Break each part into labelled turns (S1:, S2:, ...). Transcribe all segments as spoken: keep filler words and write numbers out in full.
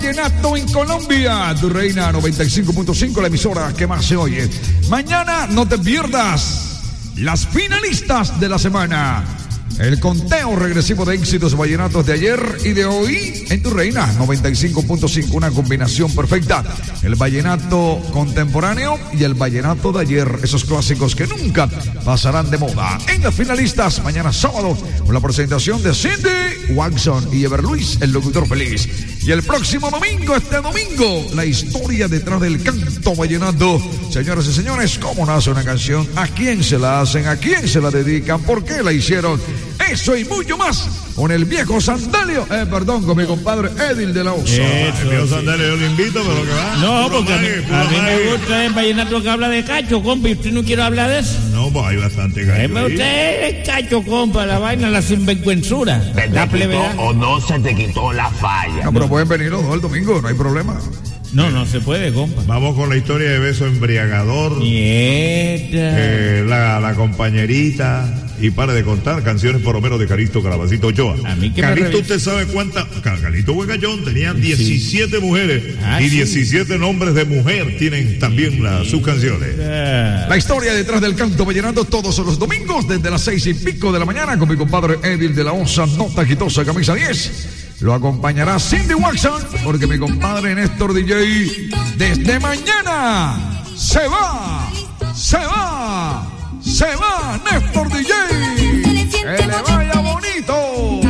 S1: Vallenato en Colombia, tu reina noventa y cinco punto cinco, la emisora que más se oye. Mañana no te pierdas las finalistas de la semana. El conteo regresivo de éxitos vallenatos de ayer y de hoy en tu reina noventa y cinco punto cinco, una combinación perfecta. El vallenato contemporáneo y el vallenato de ayer, esos clásicos que nunca pasarán de moda. En las finalistas, mañana sábado, con la presentación de Cindy Watson y Ever Luis, el locutor feliz. Y el próximo domingo, este domingo, la historia detrás del canto vallenato. Señoras y señores, ¿cómo nace una canción? ¿A quién se la hacen? ¿A quién se la dedican? ¿Por qué la hicieron? Eso y mucho más con el viejo Sandalio, eh, perdón, con mi compadre Edil de la Osa.
S2: El viejo Sandalio, yo lo invito, pero que va.
S3: No, porque mague, a mí, a mí me gusta el vallenato que habla de cacho, compa, y usted no quiere hablar de eso.
S2: No, pues hay bastante cacho.
S3: Me usted es cacho, compa, la vaina, la sinvergüenzura.
S4: La plevedad. O no se te quitó la falla.
S1: No, pero pueden venir los dos el domingo, no hay problema.
S3: No, no se puede, compa.
S2: Vamos con la historia de beso embriagador. Eh, la, la compañerita. Y para de contar canciones por lo menos de Calixto Calabacito Ochoa.
S3: A mí que
S2: Calixto, usted sabe cuántas. Calixto Huecayón tenía diecisiete sí. mujeres. Ah, y diecisiete sí. nombres de mujer tienen también sí. la, sus canciones.
S1: Yeah. La historia detrás del canto vallenato todos los domingos desde las seis y pico de la mañana con mi compadre Edil de la Osa, nota quitosa, camisa diez. Lo acompañará Cindy Watson, porque mi compadre Néstor D J desde mañana se va, se va, se va Néstor D J. Que le vaya bonito.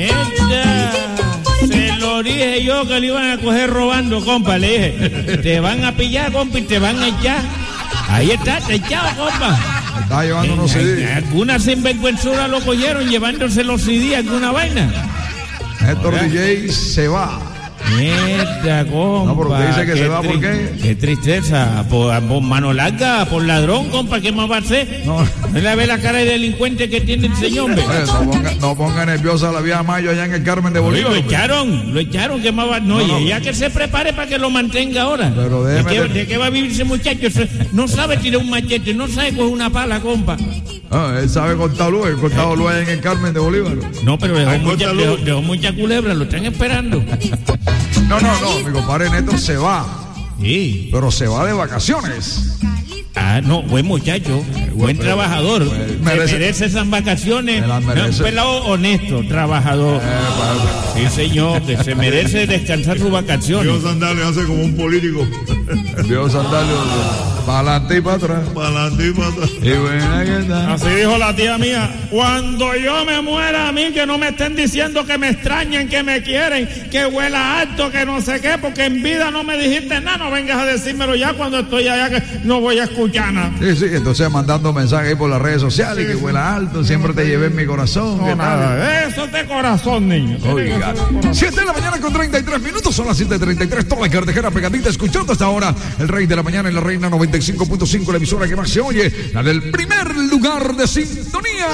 S3: Se lo dije yo que le iban a coger robando, compa. Le dije, te van a pillar, compa, y te van a echar. Ahí está, te echado, compa.
S1: Está llevando unos C D.
S3: Alguna sinvergüenzura lo cogieron llevándose los C D, alguna vaina.
S1: Néstor D J se va.
S3: Mierda, compa.
S1: No, porque dice que se va, ¿por qué?
S3: Qué tristeza. Por, por mano larga, por ladrón, compa, ¿qué más va a hacer? No. ¿No le ve la cara de delincuente que tiene el señor, hombre?
S1: No ponga, no ponga nerviosa a la vieja Mayo allá en el Carmen de Bolívar.
S3: Lo echaron, lo echaron, ¿qué más va? No, no, no, y ya que se prepare para que lo mantenga ahora.
S1: Pero
S3: ¿De qué, ¿De qué va a vivir ese muchacho? No sabe tirar un machete, no sabe coger una pala, compa.
S1: Ah, él sabe cortar luz, él cortado luz en el Carmen de Bolívar.
S3: No, pero dejó, mucha, dejó, dejó mucha culebra, lo están esperando.
S1: No, no, no, mi compadre Néstor se va.
S3: Sí.
S1: Pero se va de vacaciones.
S3: Ah, no, buen muchacho, buen, buen trabajador. Pues, merece, se merece esas vacaciones. Merece. Un pelado honesto, trabajador. Eh, sí, señor, que se merece descansar sus vacaciones.
S2: Dios Sandalio hace como un político.
S1: Dios Sandalio, para adelante y para atrás.
S2: Para adelante y para atrás.
S1: Y buena que está.
S3: Así dijo la tía mía. Cuando yo me muera a mí, que no me estén diciendo que me extrañan, que me quieren, que huela alto, que no sé qué, porque en vida no me dijiste nada. No vengas a decírmelo ya cuando estoy allá, que no voy a escuchar.
S1: Sí, sí, entonces mandando mensajes ahí por las redes sociales, sí, que huela alto, siempre te llevé en mi corazón.
S3: No, nada, eso es de corazón, niño.
S1: Oiga, siete de la mañana con treinta y tres minutos, son las siete treinta y tres, toda la cartejera pegadita, escuchando hasta ahora el Rey de la Mañana en la Reina noventa y cinco punto cinco, la emisora que más se oye, la del primer lugar de sintonía.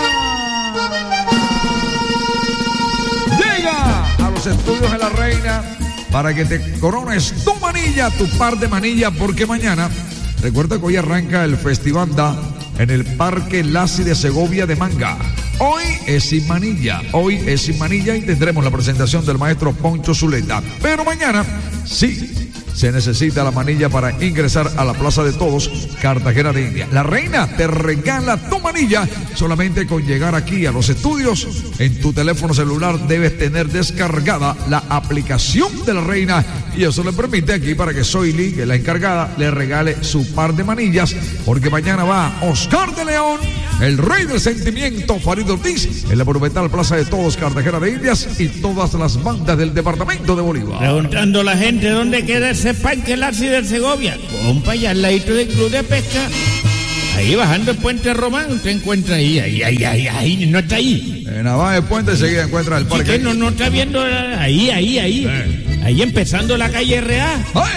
S1: Llega a los estudios de la Reina para que te corones tu manilla, tu par de manilla, porque mañana... Recuerda que hoy arranca el Festival Da en el Parque Lazi de Segovia de Manga. Hoy es sin manilla, hoy es sin manilla y tendremos la presentación del maestro Poncho Zuleta. Pero mañana sí se necesita la manilla para ingresar a la Plaza de Todos, Cartagena de India. La Reina te regala tu manilla solamente con llegar aquí a los estudios. En tu teléfono celular debes tener descargada la aplicación de la Reina y eso le permite aquí para que Zoili, que es la encargada, le regale su par de manillas, porque mañana va Oscar de León, el rey del sentimiento, Farid Ortiz, en la monumental Plaza de Todos, Cartagena de Indias, y todas las bandas del departamento de Bolívar.
S3: Preguntando a la gente dónde queda ese Parque Lazi de Segovia, compa, allá al ladito del club de pesca. Ahí bajando el puente Román, usted encuentra ahí, ahí, ahí, ahí, ahí, no está ahí.
S1: En abajo del puente enseguida encuentra el parque.
S3: No, no está viendo ahí, ahí, ahí. Eh. Ahí empezando la calle R A.
S1: Ay,